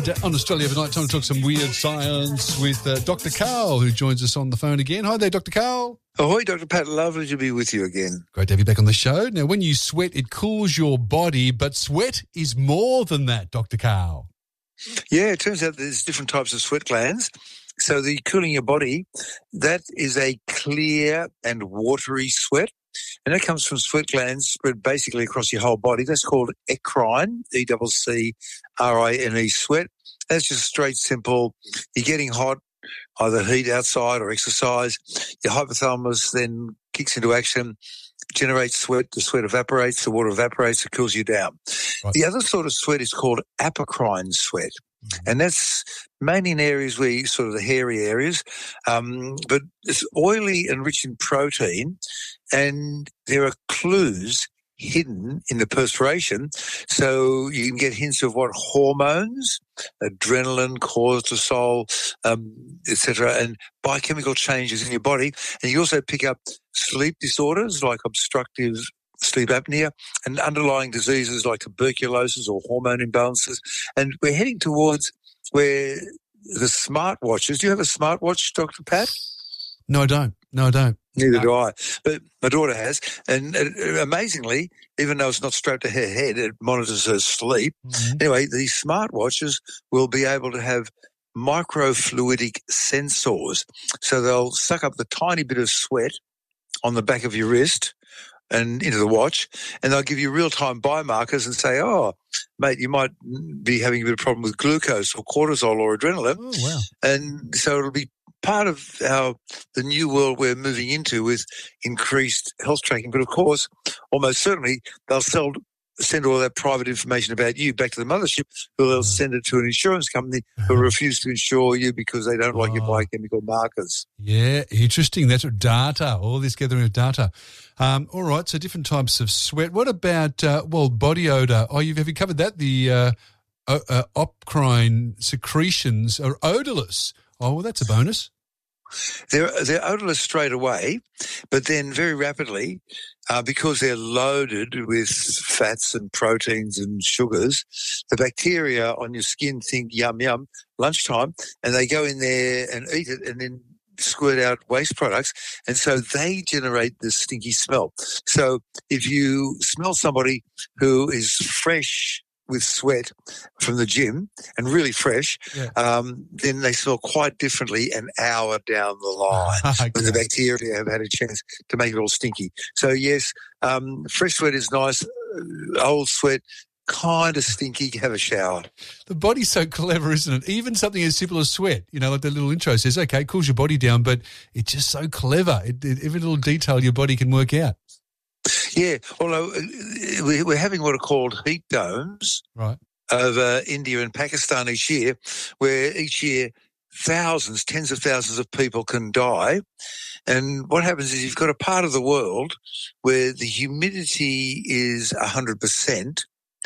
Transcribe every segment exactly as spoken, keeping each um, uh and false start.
on Australia Overnight. Time to talk some weird science with uh, Doctor Karl, who joins us on the phone again. Hi there, Doctor Karl. Ahoy, Doctor Pat. Lovely to be with you again. Great to have you back on the show. Now, when you sweat, it cools your body, but sweat is more than that, Doctor Karl. Yeah, it turns out there's different types of sweat glands. So the cooling your body, that is a clear and watery sweat. And that comes from sweat glands spread basically across your whole body. That's called eccrine, E C C R I N E, sweat. That's just straight, simple. You're getting hot, either heat outside or exercise. Your hypothalamus then kicks into action, generates sweat. The sweat evaporates, the water evaporates, it cools you down. Right. The other sort of sweat is called apocrine sweat. And that's mainly in areas where you sort of the hairy areas, um, but it's oily and rich in protein, and there are clues hidden in the perspiration, so you can get hints of what hormones, adrenaline, cortisol, um, et cetera, and biochemical changes in your body. And you also pick up sleep disorders like obstructive sleep apnea and underlying diseases like tuberculosis or hormone imbalances. And we're heading towards where the smartwatches. Do you have a smartwatch, Doctor Pat? No, I don't. No, I don't. Neither no. do I. But my daughter has. And uh, amazingly, even though it's not strapped to her head, it monitors her sleep. Mm-hmm. Anyway, these smartwatches will be able to have microfluidic sensors. So they'll suck up the tiny bit of sweat on the back of your wrist and into the watch, and they'll give you real-time biomarkers and say, oh, mate, you might be having a bit of problem with glucose or cortisol or adrenaline. Oh, wow. And so it'll be part of our, the new world we're moving into with increased health tracking. But, of course, almost certainly they'll sell, send all that private information about you back to the mothership, who they'll send it to an insurance company who will refuse to insure you because they don't like your biochemical markers. Yeah, interesting. That's data, all this gathering of data. Um, all right, so different types of sweat. What about, uh, well, body odour? Oh, you've, have you covered that? The uh, uh, uh, ocrine secretions are odourless. Oh, well, that's a bonus. They're, they're odourless straight away, but then very rapidly, uh, because they're loaded with fats and proteins and sugars, the bacteria on your skin think, yum, yum, lunchtime, and they go in there and eat it and then squirt out waste products, and so they generate this stinky smell. So if you smell somebody who is fresh with sweat from the gym and really fresh, yeah. um, then they smell quite differently an hour down the line okay. when the bacteria have had a chance to make it all stinky. So, yes, um, fresh sweat is nice. Old sweat, kind of stinky. Have a shower. The body's so clever, isn't it? Even something as simple as sweat, you know, like the little intro says, okay, it cools your body down, but it's just so clever. It, it, every little detail your body can work out. Yeah, although we're having what are called heat domes right. over India and Pakistan each year, where each year thousands, tens of thousands of people can die. And what happens is you've got a part of the world where the humidity is one hundred percent.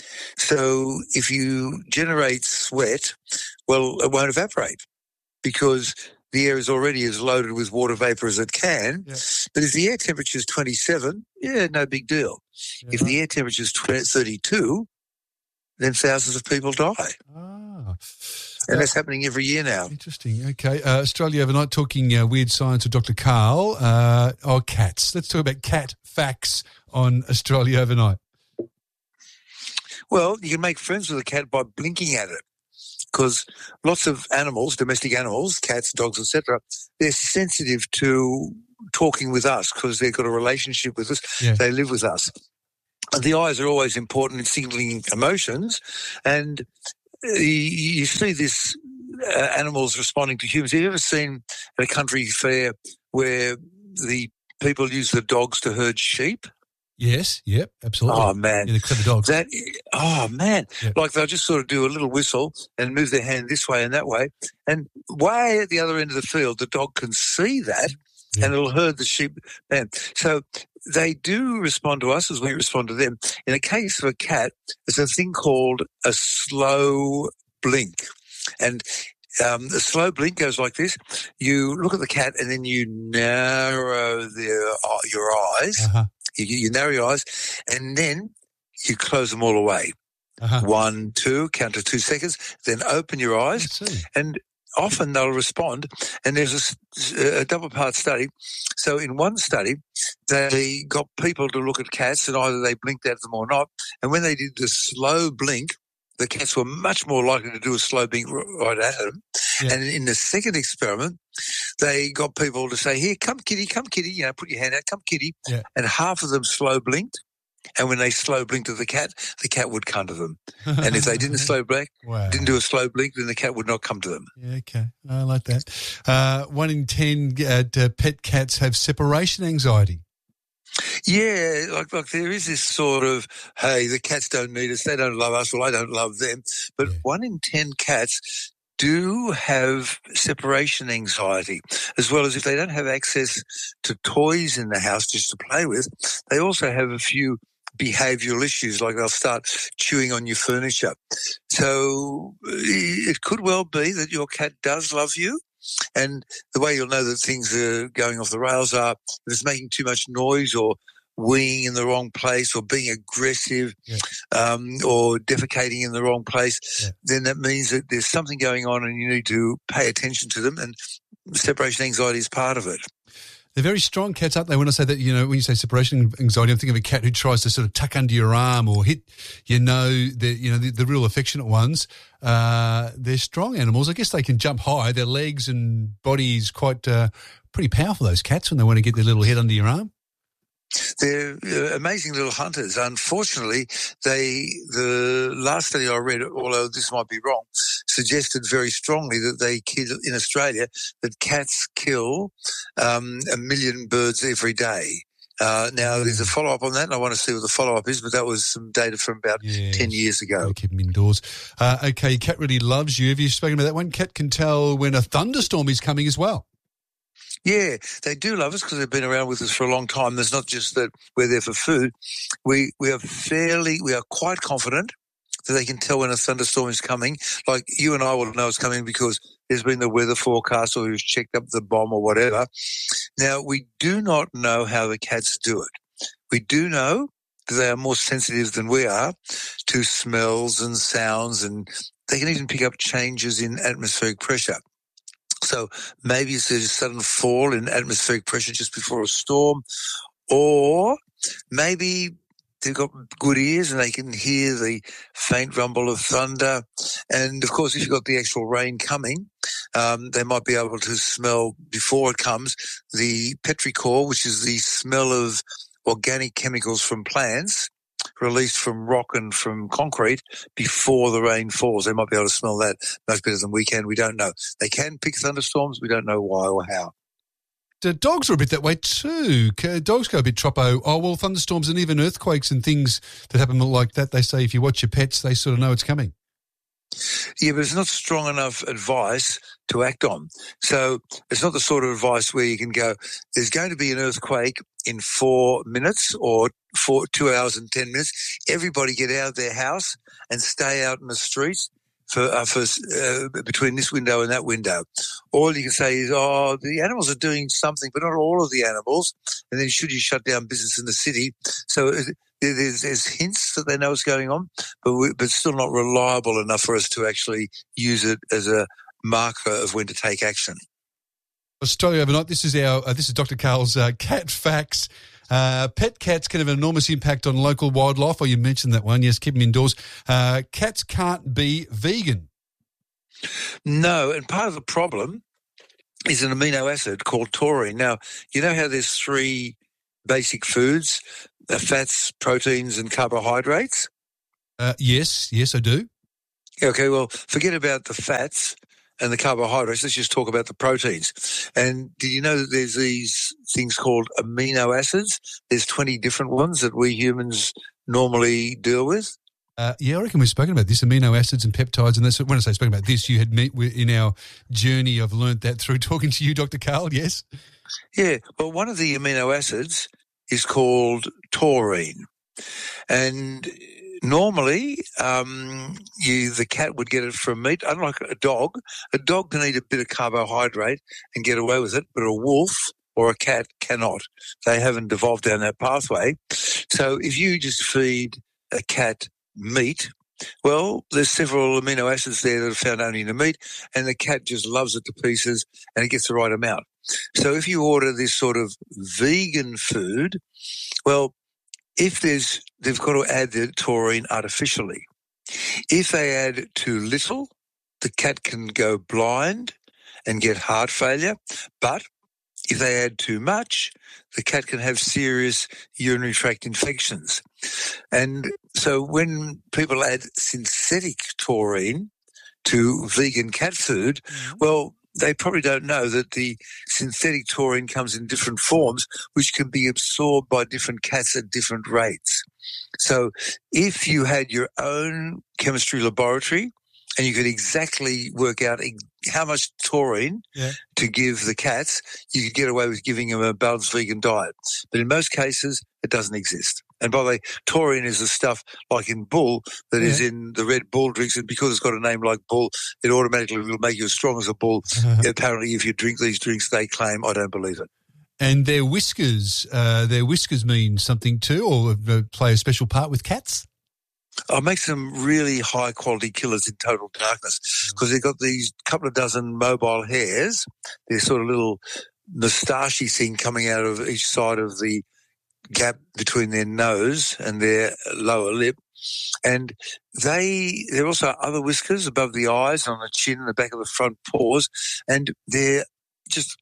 So if you generate sweat, well, it won't evaporate because the air is already as loaded with water vapor as it can. Yeah. But if the air temperature is twenty-seven, yeah, no big deal. Yeah. If the air temperature is thirty-two, then thousands of people die. Ah. And uh, that's happening every year now. Interesting. Okay. Uh, Australia Overnight, talking uh, weird science with Doctor Karl. Uh, oh, cats. Let's talk about cat facts on Australia Overnight. Well, you can make friends with a cat by blinking at it. Because lots of animals, domestic animals, cats, dogs, et cetera, they're sensitive to talking with us because they've got a relationship with us. Yeah. They live with us. And the eyes are always important in signaling emotions. And you, you see this uh, animals responding to humans. Have you ever seen at a country fair where the people use the dogs to herd sheep? Yes, yep, absolutely. Oh, man. Yeah, the clever dogs. That, oh, man. Yep. Like they'll just sort of do a little whistle and move their hand this way and that way. And way at the other end of the field, the dog can see that yep. and it'll herd the sheep. Man. So they do respond to us as we respond to them. In the case of a cat, there's a thing called a slow blink. And Um, the slow blink goes like this. You look at the cat and then you narrow their, uh, your eyes. Uh-huh. You, you narrow your eyes and then you close them all away. Uh-huh. One, two, count to two seconds, then open your eyes, and often they'll respond. And there's a, a double-part study. So in one study, they got people to look at cats, and either they blinked at them or not. And when they did the slow blink, the cats were much more likely to do a slow blink right at them. Yeah. And in the second experiment, they got people to say, here, come kitty, come kitty, you know, put your hand out, come kitty. Yeah. And half of them slow blinked. And when they slow blinked at the cat, the cat would come to them. And if they didn't slow blink, wow. didn't do a slow blink, then the cat would not come to them. Yeah, okay. I like that. Uh, one in ten uh, pet cats have separation anxiety. Yeah, like, like there is this sort of, hey, the cats don't need us, they don't love us, well, I don't love them. But yeah. one in ten cats do have separation anxiety, as well as if they don't have access to toys in the house just to play with, they also have a few behavioural issues, like they'll start chewing on your furniture. So it could well be that your cat does love you. And the way you'll know that things are going off the rails are if it's making too much noise or weeing in the wrong place or being aggressive yeah. um, or defecating in the wrong place, yeah. then that means that there's something going on and you need to pay attention to them, and separation anxiety is part of it. They're very strong cats, aren't they? When I say that, you know, when you say separation anxiety, I'm thinking of a cat who tries to sort of tuck under your arm or hit, you know, the you know the, the real affectionate ones. Uh, they're strong animals. I guess they can jump high. Their legs and bodies quite uh, pretty powerful. Those cats when they want to get their little head under your arm. They're uh, amazing little hunters. Unfortunately, they the last study I read, although this might be wrong, suggested very strongly that they kill in Australia that cats kill um, a million birds every day. Uh, now, there's a follow-up on that, and I want to see what the follow-up is, but that was some data from about yes. ten years ago. We keep them indoors. Uh, okay, your cat really loves you. Have you spoken about that one? Cat can tell when a thunderstorm is coming as well. Yeah, they do love us because they've been around with us for a long time. There's not just that we're there for food. We we are fairly, we are quite confident that they can tell when a thunderstorm is coming. Like you and I will know it's coming because there's been the weather forecast or we've checked up the bomb or whatever. Now, we do not know how the cats do it. We do know that they are more sensitive than we are to smells and sounds, and they can even pick up changes in atmospheric pressure. So maybe it's a sudden fall in atmospheric pressure just before a storm, or maybe they've got good ears and they can hear the faint rumble of thunder. And, of course, if you've got the actual rain coming, um, they might be able to smell, before it comes, the petrichor, which is the smell of organic chemicals from plants released from rock and from concrete before the rain falls. They might be able to smell that much better than we can. We don't know. They can pick thunderstorms. We don't know why or how. The dogs are a bit that way too. Dogs go a bit troppo. Oh, well, thunderstorms and even earthquakes and things that happen like that, they say if you watch your pets, they sort of know it's coming. Yeah, but it's not strong enough advice to act on. So it's not the sort of advice where you can go, there's going to be an earthquake in four minutes or four, two hours and ten minutes. Everybody get out of their house and stay out in the streets for, uh, for uh, between this window and that window. All you can say is, oh, the animals are doing something, but not all of the animals. And then should you shut down business in the city? So there's, there's hints that they know what's going on, but we, but still not reliable enough for us to actually use it as a marker of when to take action. Australia overnight. This is our. Uh, this is Doctor Karl's uh, cat facts. Uh, pet cats can have an enormous impact on local wildlife. Or you mentioned that one. Yes, keep them indoors. Uh, cats can't be vegan. No, and part of the problem is an amino acid called taurine. Now, you know how there's three basic foods: the fats, proteins, and carbohydrates. Uh, yes, yes, I do. Okay, well, forget about the fats and the carbohydrates. Let's just talk about the proteins. And did you know that there's these things called amino acids? There's twenty different ones that we humans normally deal with. Uh, yeah, I reckon we've spoken about this, amino acids and peptides. And that's, when I say spoken about this, you had met in our journey. I've learnt that through talking to you, Doctor Karl, yes? Yeah, well, one of the amino acids is called taurine. And normally, um, you, the cat would get it from meat, unlike a dog. A dog can eat a bit of carbohydrate and get away with it, but a wolf or a cat cannot. They haven't evolved down that pathway. So if you just feed a cat meat, Well, there's several amino acids there that are found only in the meat, and the cat just loves it to pieces, and it gets the right amount. So if you order this sort of vegan food, well, if there's, they've got to add the taurine artificially. If they add too little, the cat can go blind and get heart failure. But if they add too much, the cat can have serious urinary tract infections. And so when people add synthetic taurine to vegan cat food, mm-hmm. well, they probably don't know that the synthetic taurine comes in different forms, which can be absorbed by different cats at different rates. So if you had your own chemistry laboratory and you could exactly work out how much taurine yeah. to give the cats, you could get away with giving them a balanced vegan diet. But in most cases, it doesn't exist. And by the way, taurine is the stuff like in bull that yeah. is in the Red Bull drinks, and because it's got a name like bull, it automatically will make you as strong as a bull. Uh-huh. Apparently, if you drink these drinks, they claim, I don't believe it. And their whiskers, uh, their whiskers mean something too, or play a special part with cats? Oh, it makes them really high-quality killers in total darkness because they've got these couple of dozen mobile hairs. They're sort of little moustachey thing coming out of each side of the gap between their nose and their lower lip. And they, there are also other whiskers above the eyes, on the chin, and the back of the front paws, and they're just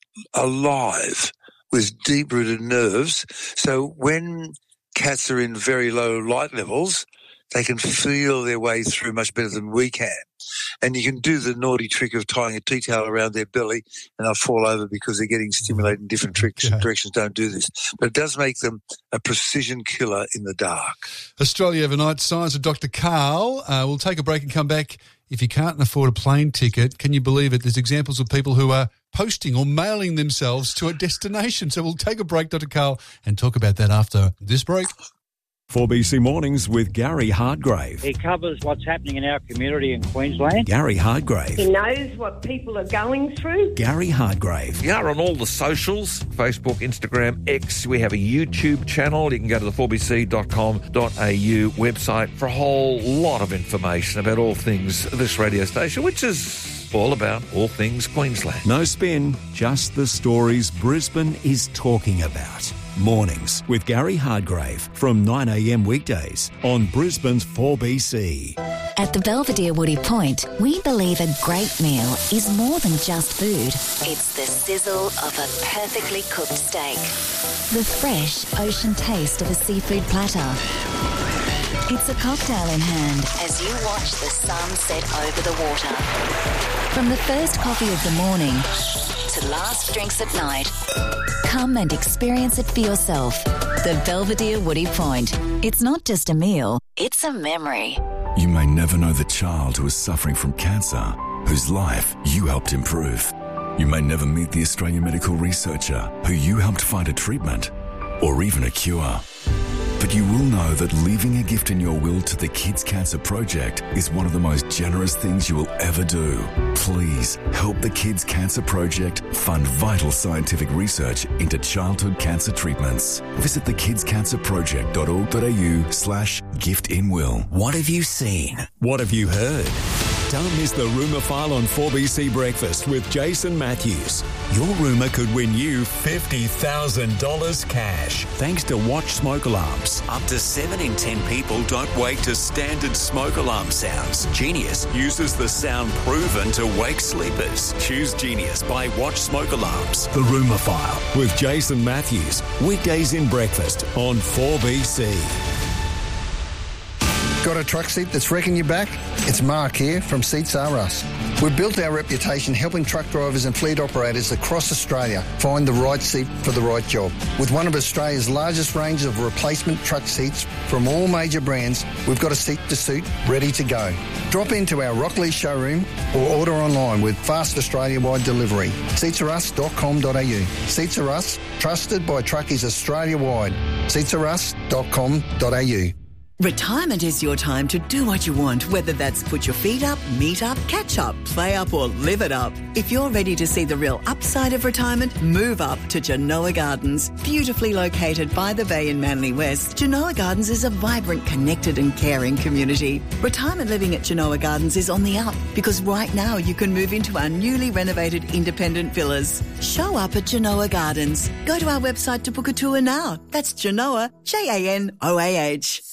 alive with deep-rooted nerves. So when cats are in very low light levels, they can feel their way through much better than we can. And you can do the naughty trick of tying a tea towel around their belly and they'll fall over because they're getting stimulated in different tricks. Yeah. Directions. Don't do this. But it does make them a precision killer in the dark. Australia Overnight, Science with Doctor Karl. Uh, we'll take a break and come back. If you can't afford a plane ticket, can you believe it? There's examples of people who are posting or mailing themselves to a destination. So we'll take a break, Doctor Karl, and talk about that after this break. four B C Mornings with Gary Hardgrave. He covers what's happening in our community in Queensland. Gary Hardgrave. He knows what people are going through. Gary Hardgrave. We are on all the socials, Facebook, Instagram, X. We have a YouTube channel. You can go to the four b c dot com dot a u website for a whole lot of information about all things this radio station, which is all about all things Queensland. No spin, just the stories Brisbane is talking about. Mornings with Gary Hardgrave from nine a m weekdays on Brisbane's four B C. At the Belvedere Woody Point, we believe a great meal is more than just food. It's the sizzle of a perfectly cooked steak, the fresh ocean taste of a seafood platter. It's a cocktail in hand as you watch the sun set over the water. From the first coffee of the morning to last drinks at night, come and experience it for yourself. The Belvedere Woody Point. It's not just a meal, it's a memory. You may never know the child who is suffering from cancer, whose life you helped improve. You may never meet the Australian medical researcher who you helped find a treatment or even a cure. But you will know that leaving a gift in your will to the Kids Cancer Project is one of the most generous things you will ever do. Please help the Kids Cancer Project fund vital scientific research into childhood cancer treatments. Visit the kids cancer project dot org dot a u slash gift in will. What have you seen? What have you heard? Don't miss the Rumour File on four B C Breakfast with Jason Matthews. Your rumour could win you fifty thousand dollars cash. Thanks to Watch Smoke Alarms. Up to seven in ten people don't wake to standard smoke alarm sounds. Genius uses the sound proven to wake sleepers. Choose Genius by Watch Smoke Alarms. The Rumour File with Jason Matthews. Weekdays in breakfast on four B C. Got a truck seat that's wrecking your back? It's Mark here from Seats R Us. We've built our reputation helping truck drivers and fleet operators across Australia find the right seat for the right job. With one of Australia's largest range of replacement truck seats from all major brands, we've got a seat to suit ready to go. Drop into our Rockley showroom or order online with fast Australia-wide delivery. seats r us dot com dot a u. Seats R Us, trusted by truckies Australia-wide. seats r us dot com dot a u. Retirement is your time to do what you want, whether that's put your feet up, meet up, catch up, play up or live it up. If you're ready to see the real upside of retirement, move up to Genoa Gardens. Beautifully located by the bay in Manly West, Genoa Gardens is a vibrant, connected and caring community. Retirement living at Genoa Gardens is on the up because right now you can move into our newly renovated independent villas. Show up at Genoa Gardens. Go to our website to book a tour now. That's Genoa, J A N O A H.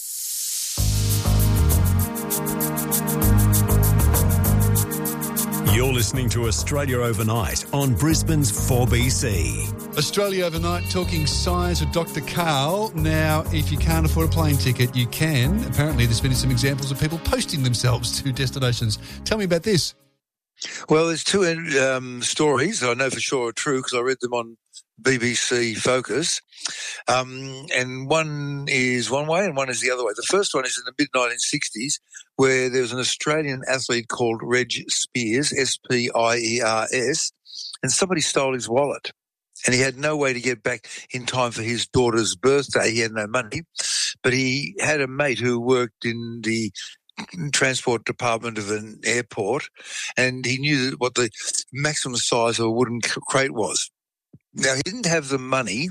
You're listening to Australia Overnight on Brisbane's four B C. Australia Overnight talking size with Doctor Karl. Now, if you can't afford a plane ticket, you can. Apparently, there's been some examples of people posting themselves to destinations. Tell me about this. Well, there's two um, stories that I know for sure are true because I read them on B B C Focus. Um, and one is one way and one is the other way. The first one is in the mid nineteen sixties where there was an Australian athlete called Reg Spears, S P I E R S, and somebody stole his wallet. And he had no way to get back in time for his daughter's birthday. He had no money. But he had a mate who worked in the transport department of an airport, and he knew what the maximum size of a wooden crate was. Now, he didn't have the money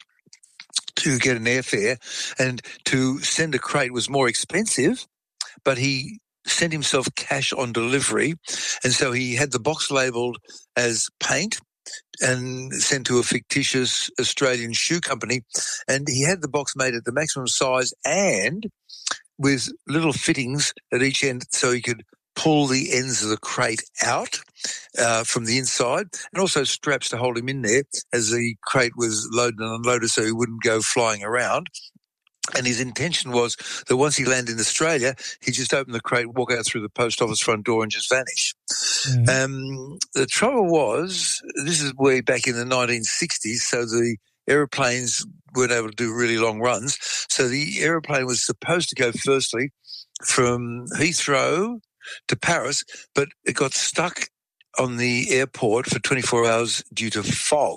to get an airfare, and to send a crate was more expensive, but he sent himself cash on delivery, and so he had the box labelled as paint and sent to a fictitious Australian shoe company, and he had the box made at the maximum size and with little fittings at each end so he could pull the ends of the crate out uh, from the inside, and also straps to hold him in there as the crate was loaded and unloaded so he wouldn't go flying around. And his intention was that once he landed in Australia, he'd just open the crate, walk out through the post office front door and just vanish. Mm-hmm. Um, the trouble was, this is way back in the nineteen sixties, so the aeroplanes weren't able to do really long runs. So the aeroplane was supposed to go firstly from Heathrow to Paris, but it got stuck on the airport for twenty-four hours due to fog.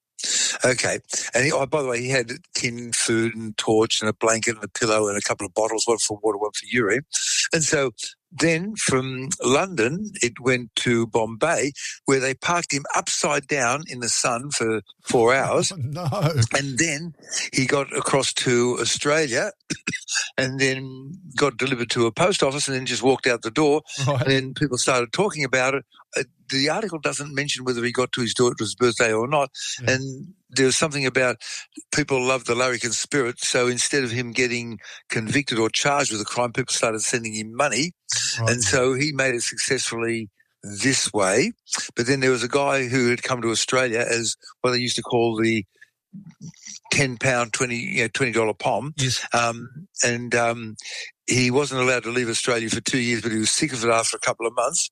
Okay. And he, oh, by the way, he had tin food and torch and a blanket and a pillow and a couple of bottles, one for water, one for urine. And so then from London, it went to Bombay, where they parked him upside down in the sun for four hours. Oh, no. And then he got across to Australia and then got delivered to a post office and then just walked out the door. Right. And then people started talking about it. Uh, the article doesn't mention whether he got to his daughter's birthday or not. Yeah. And there was something about people love the larrikin spirit, so instead of him getting convicted or charged with a crime, people started sending him money. Right. And so he made it successfully this way. But then there was a guy who had come to Australia as what they used to call the ten pound, twenty, you know, twenty dollar pom. Yes. Um, and um, he wasn't allowed to leave Australia for two years, but he was sick of it after a couple of months.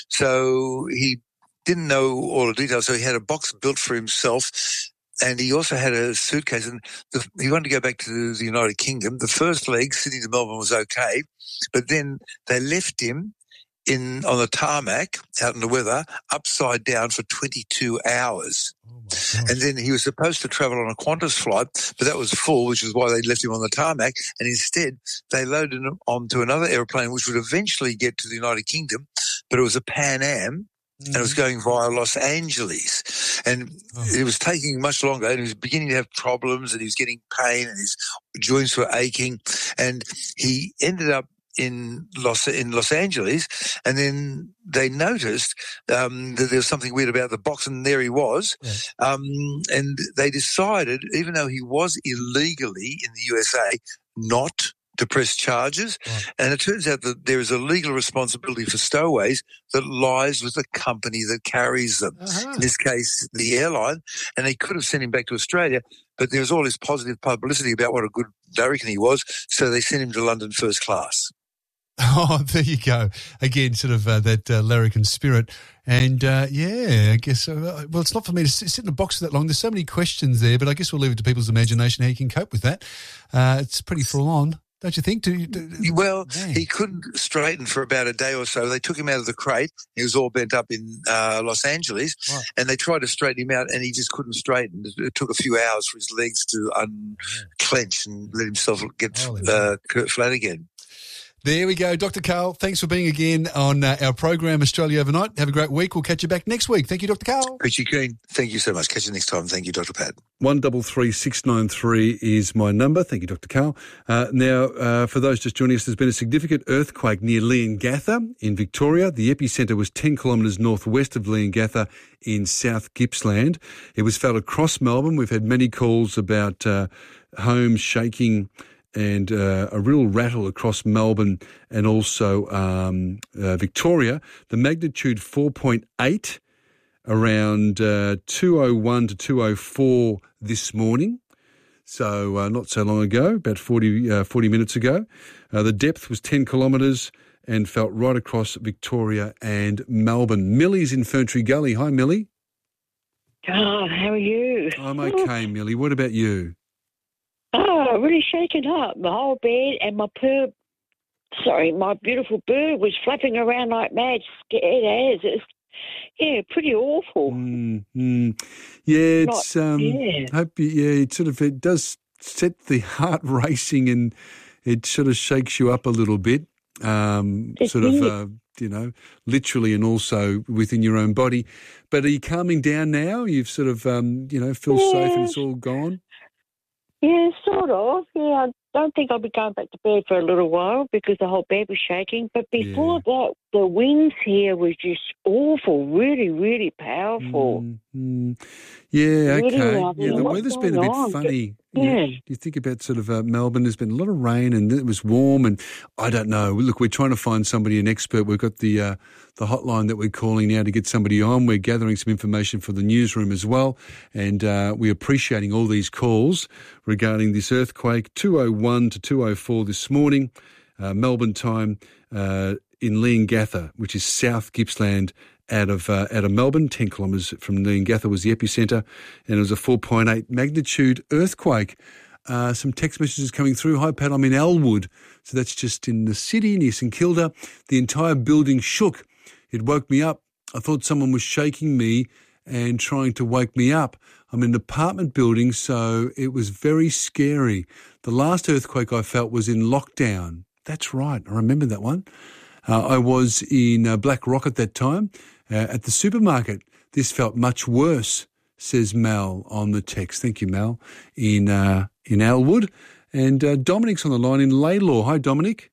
So he didn't know all the details, so he had a box built for himself. And he also had a suitcase, and the, he wanted to go back to the United Kingdom. The first leg, Sydney to Melbourne, was okay, but then they left him in on the tarmac out in the weather, upside down for twenty-two hours. Oh, and then he was supposed to travel on a Qantas flight, but that was full, which is why they left him on the tarmac. And instead, they loaded him onto another airplane, which would eventually get to the United Kingdom, but it was a Pan Am. Mm. And it was going via Los Angeles, and oh. it was taking much longer, and he was beginning to have problems, and he was getting pain, and his joints were aching, and he ended up in Los in Los Angeles, and then they noticed um, that there was something weird about the box, and there he was, yeah. um, and they decided, even though he was illegally in the U S A, not to press charges. Right. And it turns out that there is a legal responsibility for stowaways that lies with the company that carries them. Uh-huh. In this case, the airline. And they could have sent him back to Australia, but there was all this positive publicity about what a good larrikin he was, so they sent him to London first class. Oh, there you go. Again, sort of uh, that uh, larrikin spirit. And, uh, yeah, I guess, uh, well, it's not for me to sit, sit in a box for that long. There's so many questions there, but I guess we'll leave it to people's imagination how you can cope with that. Uh, it's pretty full on. don't you think? To, to, well, man. he couldn't straighten for about a day or so. They took him out of the crate. He was all bent up in uh, Los Angeles, Right. and they tried to straighten him out, and he just couldn't straighten. It, it took a few hours for his legs to unclench and let himself get Holy uh, flat again. There we go. Doctor Carl, thanks for being again on uh, our program, Australia Overnight. Have a great week. We'll catch you back next week. Thank you, Doctor Carl. Richie Green, thank you so much. Catch you next time. Thank you, Doctor Pat. One double three six nine three is my number. Thank you, Doctor Carl. Uh, now, uh, for those just joining us, there's been a significant earthquake near Leongatha in Victoria. The epicentre was ten kilometres northwest of Leongatha in South Gippsland. It was felt across Melbourne. We've had many calls about uh, homes shaking and uh, a real rattle across Melbourne and also um, uh, Victoria. The magnitude four point eight around uh, two oh one to two oh four this morning. So uh, not so long ago, about forty, uh, forty minutes ago. Uh, the depth was ten kilometres and felt right across Victoria and Melbourne. Millie's in Ferntree Gully. Hi, Millie. Oh, how are you? I'm okay, Millie. What about you? Oh, really shaken up. My whole bed and my per, sorry, my beautiful bird was flapping around like mad, scared as. It's, yeah, pretty awful. Mm, mm. Yeah, it's. Not, um, yeah. Hope you, yeah, it sort of it does set the heart racing and it sort of shakes you up a little bit. Um, It sort of, did. uh, you know, literally and also within your own body. But are you calming down now? You've sort of, um, you know, feel safe and it's all gone. Yeah, sort of. Yeah, I don't think I'll be going back to bed for a little while because the whole bed was shaking. But before that, the winds here was just awful, really, really powerful. Mm, mm. Yeah, Really okay. lovely. Yeah, the What's weather's been a going bit on? funny. Yeah. You think about sort of uh, Melbourne, there's been a lot of rain and it was warm and I don't know. Look, we're trying to find somebody, an expert. We've got the uh, the hotline that we're calling now to get somebody on. We're gathering some information for the newsroom as well and uh, we're appreciating all these calls regarding this earthquake. two oh one to two oh four this morning, uh, Melbourne time uh, in Leongatha, which is South Gippsland, out of uh, out of Melbourne, ten kilometres from Leongatha was the epicentre, and it was a four point eight magnitude earthquake. Uh, some text messages coming through. Hi, Pat, I'm in Elwood. So that's just in the city near St Kilda. The entire building shook. It woke me up. I thought someone was shaking me and trying to wake me up. I'm in an apartment building, so it was very scary. The last earthquake I felt was in lockdown. That's right. I remember that one. Uh, I was in uh, Black Rock at that time. Uh, at the supermarket, this felt much worse, says Mal on the text. Thank you, Mal, in uh, in Elwood. And uh, Dominic's on the line in Laylaw. Hi, Dominic.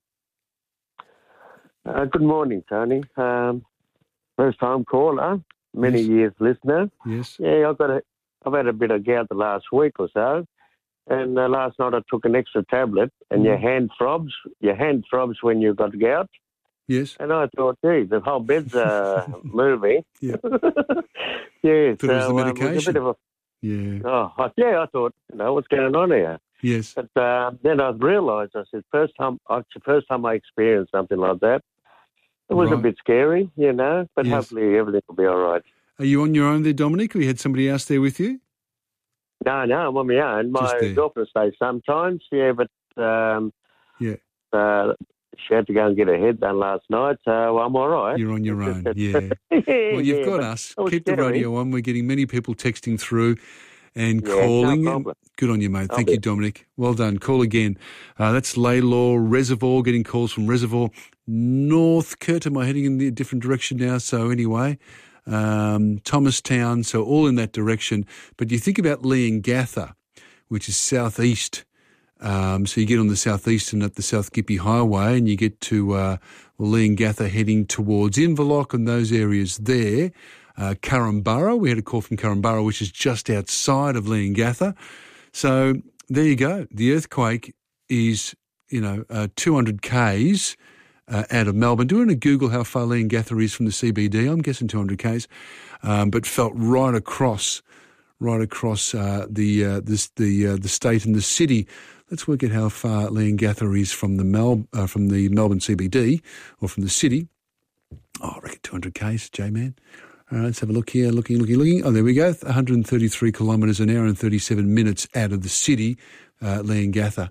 Uh, good morning, Tony. Um, first time caller, many Yes. years listener. Yes. Yeah, I've got a, I've had a bit of gout the last week or so, and uh, last night I took an extra tablet, and your hand throbs. Your hand throbs when you've got gout. Yes. And I thought, gee, the whole bed's uh, moving. Yeah. yeah. Thought it was the so, um, it was a medication. bit of a, Yeah. oh, I- yeah. I thought, you know, what's going on here? Yes. But uh, then I realised, I said, first time, it's the first time I experienced something like that. It was Right. a bit scary, you know, but Yes. hopefully everything will be all right. Are you on your own there, Dominic, or you had somebody else there with you? No, no, I'm on my own. Just My there. girlfriend stays sometimes, yeah, but um, Yeah. uh, she had to go and get her head done last night, so I'm all right. You're on your own, yeah. yeah Well, you've yeah, got but us. it was Keep the scary. radio on. We're getting many people texting through and Yeah, no calling. problem. Good on you, mate. I'll Thank be- you, Dominic. Well done. Call again. Uh, that's Laylaw, Reservoir, getting calls from Reservoir. Northcote, am I heading in a different direction now? So anyway, um, Thomastown, so all in that direction. But you think about Leongatha, which is southeast. Um, so you get on the southeastern at the South Gippy Highway and you get to uh, well, Leongatha heading towards Inverloch and those areas there. Uh, Curramborough, we had a call from Curramborough, which is just outside of Leongatha. So there you go. The earthquake is, you know, uh, two hundred kays uh, out of Melbourne. Do you want to Google how far Leongatha is from the C B D? I'm guessing two hundred kays, um, but felt right across, right across uh, the uh, this, the uh, the state and the city. Let's work out how far Leongatha is from the Mel uh, from the Melbourne C B D or from the city. Oh, I reckon two hundred kays, J-Man. All right, let's have a look here. Looking, looking, looking. Oh, there we go. one hundred thirty-three kilometres an hour and thirty-seven minutes out of the city, uh, Leongatha.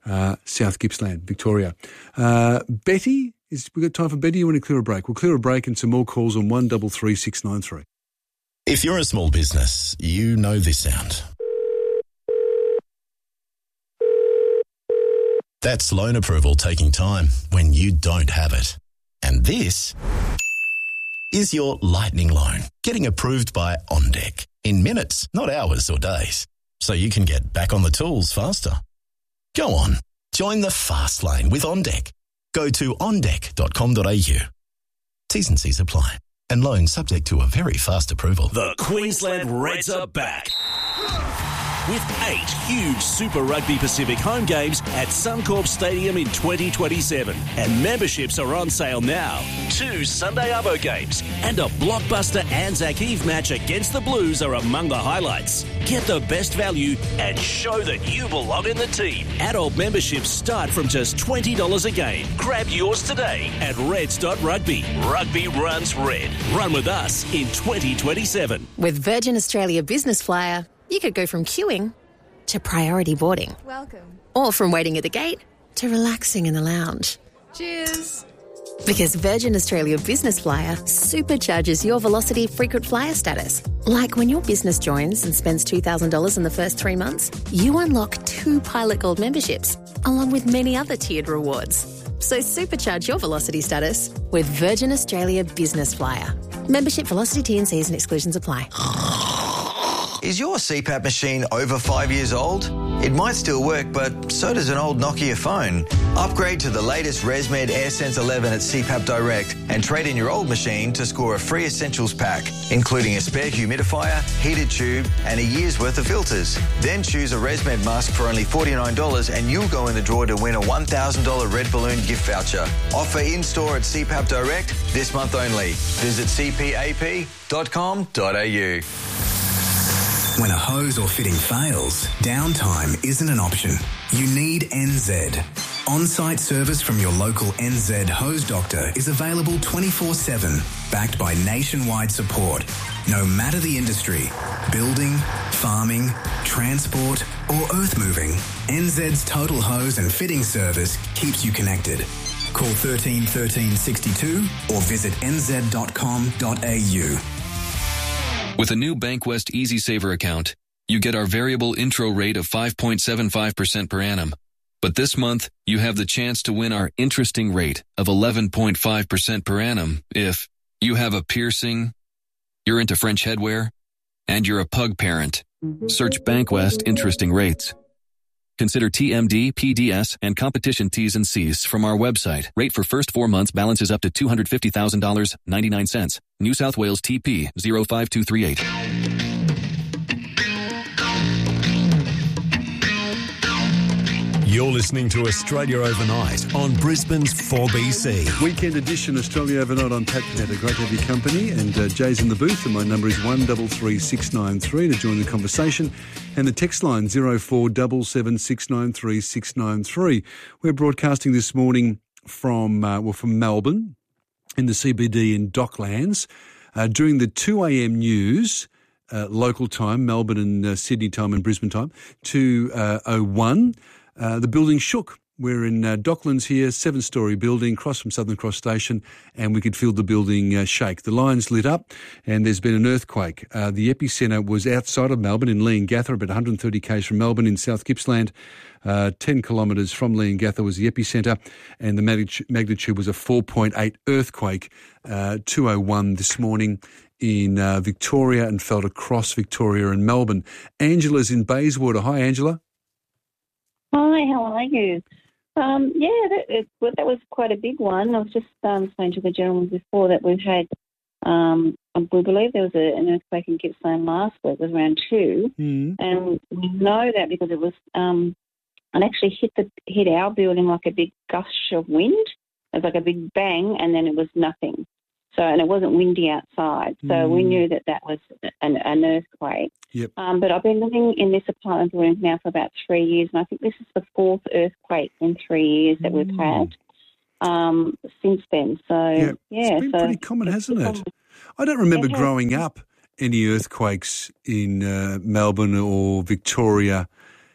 uh, South Gippsland, Victoria. Uh, Betty, is we got time for Betty? You want to clear a break? We'll clear a break and some more calls on one double three six nine three. If you're a small business, you know this sound. That's loan approval taking time when you don't have it. And this is your lightning loan, getting approved by OnDeck in minutes, not hours or days, so you can get back on the tools faster. Go on, join the fast lane with OnDeck. Go to on deck dot com dot a u. T's and C's apply, and loans subject to a very fast approval. The Queensland Reds are back with eight huge Super Rugby Pacific home games at Suncorp Stadium in twenty twenty-seven. And memberships are on sale now. Two Sunday Arvo games and a blockbuster Anzac Eve match against the Blues are among the highlights. Get the best value and show that you belong in the team. Adult memberships start from just twenty dollars a game. Grab yours today at reds dot rugby. Rugby runs red. Run with us in twenty twenty-seven. With Virgin Australia Business Flyer, you could go from queuing to priority boarding. Welcome. Or from waiting at the gate to relaxing in the lounge. Cheers. Because Virgin Australia Business Flyer supercharges your Velocity frequent flyer status. Like when your business joins and spends two thousand dollars in the first three months, you unlock two Pilot Gold memberships, along with many other tiered rewards. So supercharge your Velocity status with Virgin Australia Business Flyer. Membership Velocity T and Cs and exclusions apply. Is your C PAP machine over five years old? It might still work, but so does an old Nokia phone. Upgrade to the latest ResMed AirSense eleven at C PAP Direct and trade in your old machine to score a free essentials pack, including a spare humidifier, heated tube, and a year's worth of filters. Then choose a ResMed mask for only forty-nine dollars and you'll go in the draw to win a one thousand dollars Red Balloon gift voucher. Offer in-store at C PAP Direct this month only. Visit c p a p dot com dot a u. When a hose or fitting fails, downtime isn't an option. You need N Z. On-site service from your local N Z hose doctor is available twenty-four seven, backed by nationwide support. No matter the industry, building, farming, transport or earth moving, N Z's total hose and fitting service keeps you connected. Call thirteen thirteen sixty-two or visit n z dot com dot a u. With a new Bankwest EasySaver account, you get our variable intro rate of five point seven five percent per annum. But this month, you have the chance to win our interesting rate of eleven point five percent per annum if you have a piercing, you're into French headwear, and you're a pug parent. Search Bankwest Interesting Rates. Consider T M D, P D S, and competition T's and C's from our website. Rate for first four months balances up to two hundred fifty thousand dollars and ninety-nine cents. New South Wales T P zero five two three eight. You're listening to Australia Overnight on Brisbane's four B C. Weekend edition Australia Overnight. I'm Pat Panetta. Great to have your company. And uh, Jay's in the booth, and my number is one double three six nine three to join the conversation. And the text line zero four seven seven six nine three six nine three. We're broadcasting this morning from uh, well from Melbourne in the C B D in Docklands uh, during the two a.m. news. Uh, local time, Melbourne and uh, Sydney time and Brisbane time, two oh one. Uh, the building shook. We're in uh, Docklands here, seven-storey building, across from Southern Cross Station, and we could feel the building uh, shake. The lines lit up, and there's been an earthquake. Uh, the epicentre was outside of Melbourne in Leongatha, about one hundred thirty kays from Melbourne in South Gippsland. Uh, ten kilometres from Leongatha was the epicentre, and the magnitude was a four point eight earthquake, uh, two oh one this morning in uh, Victoria, and felt across Victoria and Melbourne. Angela's in Bayswater. Hi, Angela. Hi, how are you? Um, yeah, that, it, well, that was quite a big one. I was just um, saying to the gentleman before that we've had, um, we believe there was a, an earthquake in Gippsland last week. It was around two, mm. and we know that because it was, um, it actually hit the hit our building like a big gush of wind. It was like a big bang, and then it was nothing. So, and it wasn't windy outside, so mm. we knew that that was an, an earthquake. Yep. Um, but I've been living in this apartment building now for about three years, and I think this is the fourth earthquake in three years that mm. we've had um, since then. So, yeah, yeah it's been so pretty common, hasn't it? I don't remember growing up any earthquakes in uh, Melbourne or Victoria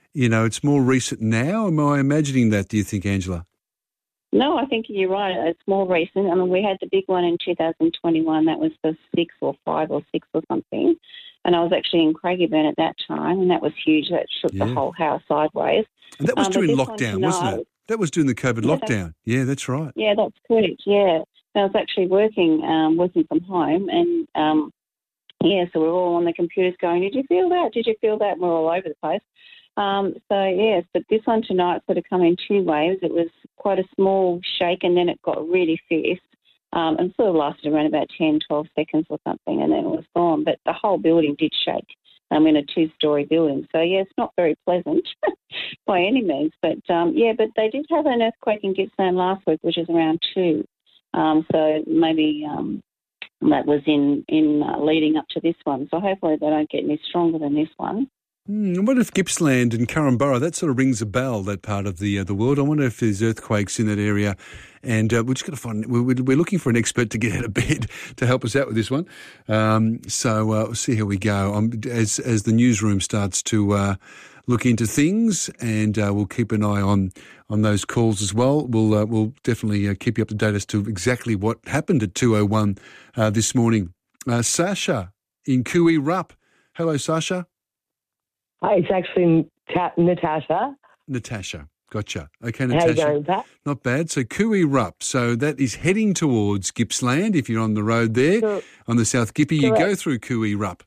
you know, it's more recent now. Am I imagining that, do you think, Angela? No, I think you're right. It's more recent. I mean, we had the big one in two thousand twenty-one. That was the six or five or six or something. And I was actually in Craigieburn at that time, and that was huge. That shook Yeah. the whole house sideways. And that was Um, but during this one lockdown, wasn't tonight- it? That was during the COVID Yeah, that's- lockdown. Yeah, that's right. Yeah, that's correct. Yeah, I was actually working, um, working from home, and um, yeah, so we're all on the computers going, "Did you feel that? Did you feel that?" And we're all over the place. Um, so yes, but this one tonight sort of come in two waves. It was quite a small shake, and then it got really fierce, um, and sort of lasted around about ten, twelve seconds or something, and then it was gone. But the whole building did shake. I'm in a two-storey building, so yeah, it's not very pleasant by any means. But um, yeah, but they did have an earthquake in Gippsland last week, which is around two. Um, so maybe um, that was in in uh, leading up to this one. So hopefully they don't get any stronger than this one. Hmm, I wonder if Gippsland and Curramborough, that sort of rings a bell, that part of the uh, the world. I wonder if there's earthquakes in that area. And uh, we're just going to find, we're, we're looking for an expert to get out of bed to help us out with this one. Um, so uh, we'll see how we go. Um, as, as the newsroom starts to uh, look into things, and uh, we'll keep an eye on, on those calls as well. We'll, uh, we'll definitely uh, keep you up to date as to exactly what happened at two oh one uh, this morning. Uh, Sasha in Kui Rup. Hello, Sasha. Hi, it's actually Ta- Natasha. Natasha. Gotcha. Okay, How Natasha. you going, Pat? Not bad. So Kui Rup. So that is heading towards Gippsland. If you're on the road there, Sure. on the South Gippy, you Correct. go through Kui Rup.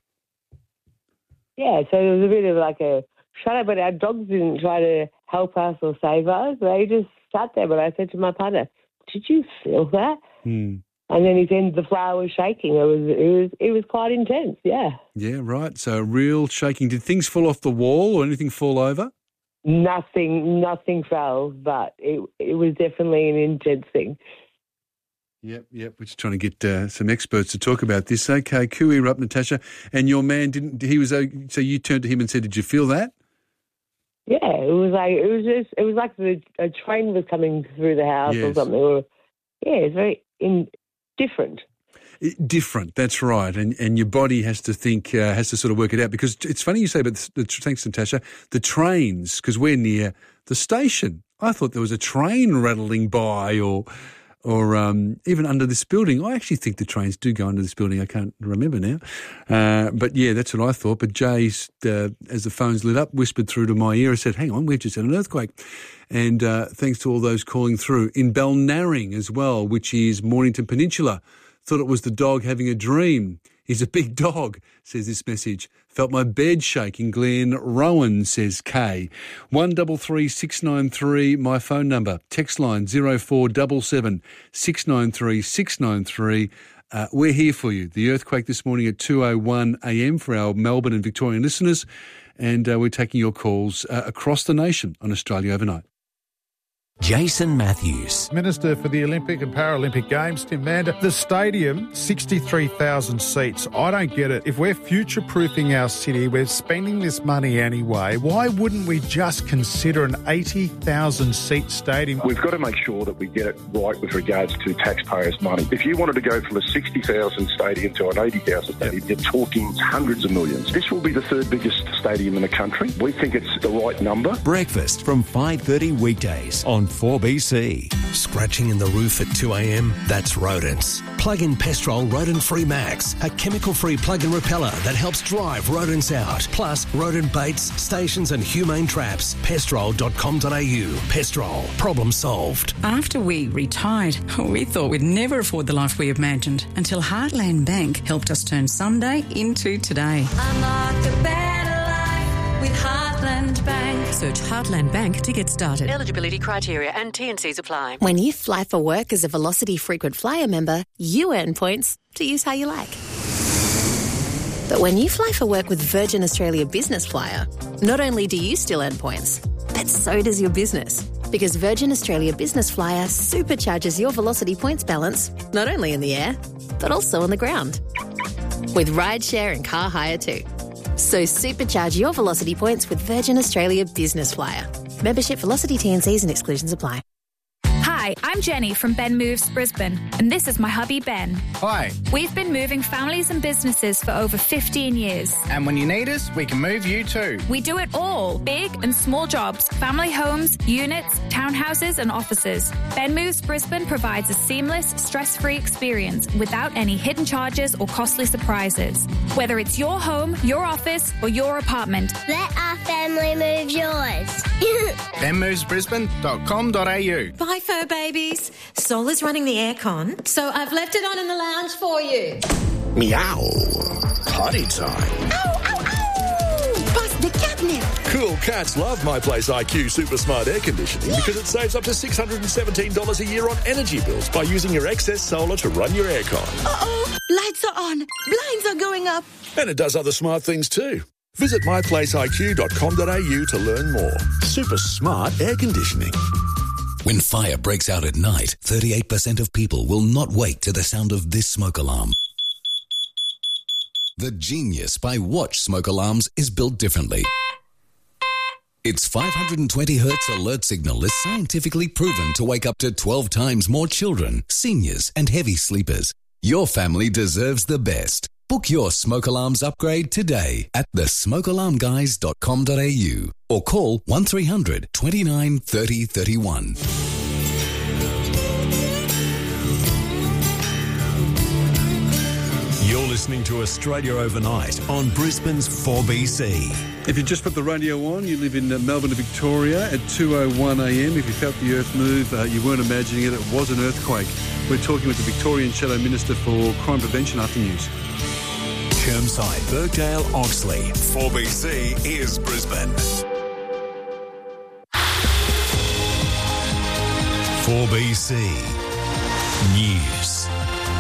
Yeah, so it was a bit of like a shadow, but our dogs didn't try to help us or save us. They just sat there. But I said to my partner, "Did you feel that?" Hmm. And then he said the flower was shaking. It was it was it was quite intense. Yeah, Yeah, right. So real shaking. Did things fall off the wall or anything fall over? nothing nothing fell, but it it was definitely an intense thing. Yep, yep. We're just trying to get uh, some experts to talk about this. Okay, Kui Rup, Natasha. And your man didn't, he was, uh, so you turned to him and said, did you feel that? Yeah, it was like it was just it was like the, a train was coming through the house or Yes. something. Or, yeah, it's very in, different. Different, that's right, and and your body has to think, uh, has to sort of work it out. Because it's funny you say about the, the thanks, Natasha, the trains, because we're near the station. I thought there was a train rattling by, or or um, even under this building. I actually think the trains do go under this building. I can't remember now, uh, but yeah, that's what I thought. But Jay, uh, as the phones lit up, whispered through to my ear and said, "Hang on, we've just had an earthquake." And uh, thanks to all those calling through in Balnarring as well, which is Mornington Peninsula. Thought it was the dog having a dream. He's a big dog, says this message. Felt my bed shake in Glen Rowan, says Kay. one double three six nine three, my phone number. Text line zero four seven seven six nine three six nine three. Uh, we're here for you. The earthquake this morning at two oh one a m for our Melbourne and Victorian listeners. And uh, we're taking your calls uh, across the nation on Australia Overnight. Jason Matthews. Minister for the Olympic and Paralympic Games, Tim Mander. The stadium, sixty-three thousand seats. I don't get it. If we're future-proofing our city, we're spending this money anyway, why wouldn't we just consider an eighty thousand seat stadium? We've got to make sure that we get it right with regards to taxpayers' money. If you wanted to go from a sixty thousand stadium to an eighty thousand stadium, you're talking hundreds of millions. This will be the third biggest stadium in the country. We think it's the right number. Breakfast from five thirty weekdays on four B C. Scratching in the roof at two a m? That's rodents. Plug in Pestrol Rodent Free Max, a chemical-free plug-in repeller that helps drive rodents out. Plus, rodent baits, stations and humane traps. pestrol dot com dot a u. Pestrol. Problem solved. After we retired, we thought we'd never afford the life we imagined until Heartland Bank helped us turn someday into today. Unlock a better life with Heartland Bank. Search Heartland Bank to get started. Eligibility criteria and T and Cs apply. When you fly for work as a Velocity Frequent Flyer member, you earn points to use how you like. But when you fly for work with Virgin Australia Business Flyer, not only do you still earn points, but so does your business. Because Virgin Australia Business Flyer supercharges your Velocity points balance, not only in the air, but also on the ground. With rideshare and car hire too. So supercharge your Velocity points with Virgin Australia Business Flyer. Membership, Velocity, T and Cs and exclusions apply. Hi, Hi, I'm Jenny from Ben Moves Brisbane, and this is my hubby Ben. Hi. We've been moving families and businesses for over fifteen years. And when you need us, we can move you too. We do it all, big and small jobs, family homes, units, townhouses and offices. Ben Moves Brisbane provides a seamless, stress-free experience without any hidden charges or costly surprises. Whether it's your home, your office or your apartment. Let our family move yours. ben moves brisbane dot com dot a u. Bye, fur babies. Sol is running the aircon, so I've left it on in the lounge for you. Meow. Potty time. Ow, ow, ow! Bust the catnip. Cool cats love My Place I Q Super Smart Air Conditioning yeah. because it saves up to six hundred seventeen dollars a year on energy bills by using your excess solar to run your aircon. Uh-oh, lights are on, blinds are going up. And it does other smart things too. Visit my place I Q dot com dot a u to learn more. Super smart air conditioning. When fire breaks out at night, thirty-eight percent of people will not wake to the sound of this smoke alarm. The genius by Watch smoke alarms is built differently. Its five hundred twenty hertz alert signal is scientifically proven to wake up to twelve times more children, seniors and heavy sleepers. Your family deserves the best. Book your smoke alarms upgrade today at the smoke alarm guys dot com dot a u or call one three hundred twenty-nine thirty thirty-one. You're listening to Australia Overnight on Brisbane's four B C. If you just put the radio on, you live in Melbourne and Victoria at two oh one a m. If you felt the earth move, uh, you weren't imagining it, it was an earthquake. We're talking with the Victorian Shadow Minister for Crime Prevention after news. Chermside, Birkdale, Oxley. four B C is Brisbane. four B C News.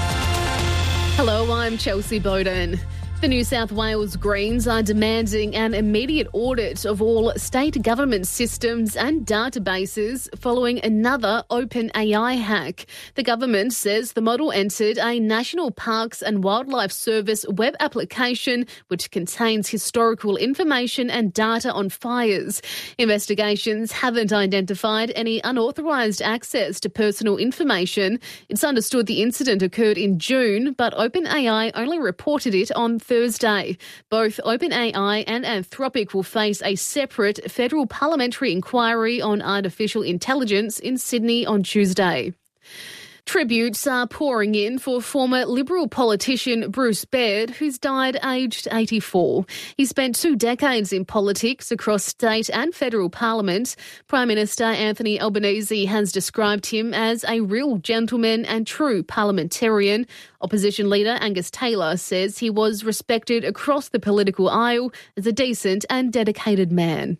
Hello, I'm Chelsea Bowden. The New South Wales Greens are demanding an immediate audit of all state government systems and databases following another OpenAI hack. The government says the model entered a National Parks and Wildlife Service web application which contains historical information and data on fires. Investigations haven't identified any unauthorised access to personal information. It's understood the incident occurred in June, but OpenAI only reported it on Thursday. Both OpenAI and Anthropic will face a separate federal parliamentary inquiry on artificial intelligence in Sydney on Tuesday. Tributes are pouring in for former Liberal politician Bruce Baird, who's died aged eighty-four. He spent two decades in politics across state and federal parliament. Prime Minister Anthony Albanese has described him as a real gentleman and true parliamentarian. Opposition leader Angus Taylor says he was respected across the political aisle as a decent and dedicated man.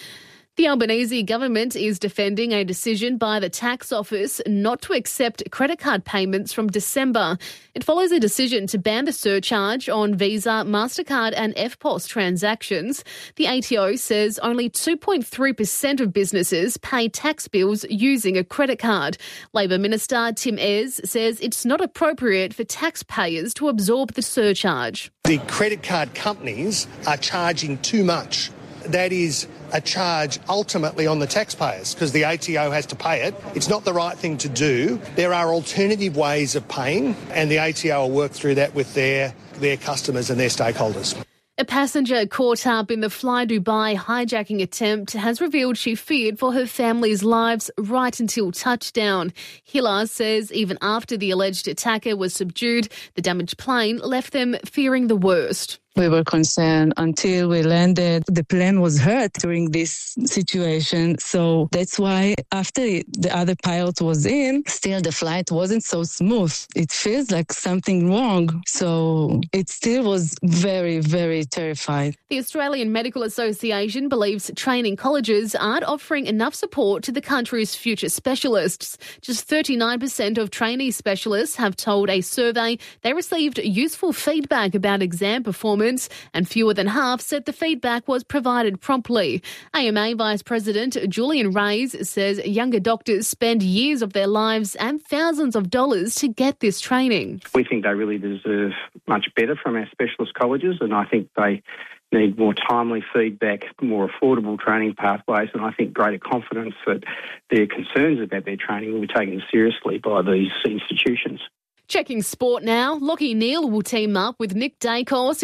The Albanese government is defending a decision by the tax office not to accept credit card payments from December. It follows a decision to ban the surcharge on Visa, MasterCard and F P O S transactions. The A T O says only two point three percent of businesses pay tax bills using a credit card. Labor Minister Tim Ayres says it's not appropriate for taxpayers to absorb the surcharge. The credit card companies are charging too much. That is a charge ultimately on the taxpayers because the A T O has to pay it. It's not the right thing to do. There are alternative ways of paying and the A T O will work through that with their, their customers and their stakeholders. A passenger caught up in the Fly Dubai hijacking attempt has revealed she feared for her family's lives right until touchdown. Hila says even after the alleged attacker was subdued, the damaged plane left them fearing the worst. We were concerned until we landed. The plane was hurt during this situation. So that's why after the other pilot was in, still the flight wasn't so smooth. It feels like something wrong. So it still was very, very terrified. The Australian Medical Association believes training colleges aren't offering enough support to the country's future specialists. Just thirty-nine percent of trainee specialists have told a survey they received useful feedback about exam performance, and fewer than half said the feedback was provided promptly. A M A Vice President Julian Reyes says younger doctors spend years of their lives and thousands of dollars to get this training. We think they really deserve much better from our specialist colleges, and I think they need more timely feedback, more affordable training pathways, and I think greater confidence that their concerns about their training will be taken seriously by these institutions. Checking sport now, Lachie Neale will team up with Nick Dacos